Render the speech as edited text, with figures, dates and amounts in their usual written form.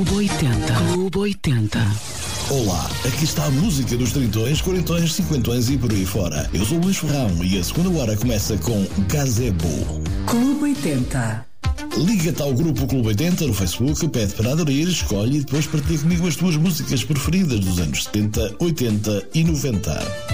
Clube 80. Clube 80. Olá, aqui está a música dos tritões, quarentões, cinquentões e por aí fora. Eu sou o Luís Ferrão e a segunda hora começa com Gazebo. Clube 80. Liga-te ao grupo Clube 80 no Facebook, pede para aderir, escolhe e depois partilha comigo as tuas músicas preferidas dos anos 70, 80 e 90.